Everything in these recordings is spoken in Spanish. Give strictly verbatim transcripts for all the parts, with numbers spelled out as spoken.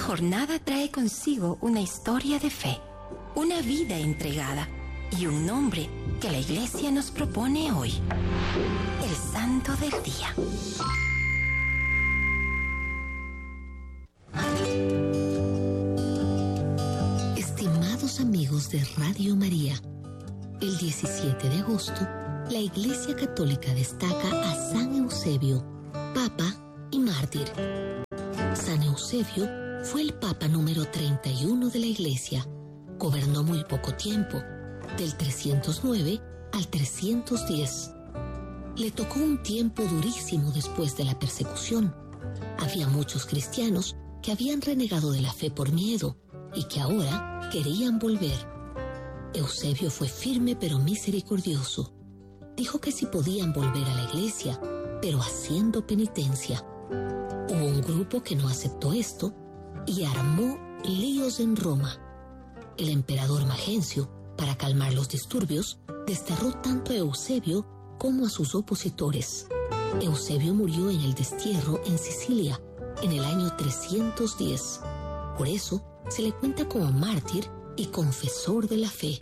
jornada trae consigo una historia de fe, una vida entregada y un nombre que la Iglesia nos propone hoy: el Santo del Día. Estimados amigos de Radio María, el diecisiete de agosto, la Iglesia Católica destaca a San Eusebio, Papa y mártir. San Eusebio fue el Papa número treinta y uno de la Iglesia. Gobernó muy poco tiempo, del trescientos nueve al trescientos diez. Le tocó un tiempo durísimo después de la persecución. Había muchos cristianos que habían renegado de la fe por miedo y que ahora querían volver. Eusebio fue firme pero misericordioso. Dijo que sí podían volver a la Iglesia, pero haciendo penitencia. Hubo un grupo que no aceptó esto y armó líos en Roma. El emperador Magencio, para calmar los disturbios, desterró tanto a Eusebio como a sus opositores. Eusebio murió en el destierro en Sicilia en el año trescientos diez. Por eso se le cuenta como mártir y confesor de la fe.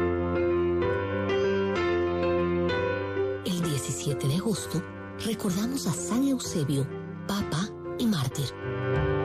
El diecisiete de agosto recordamos a San Eusebio, Papa y mártir.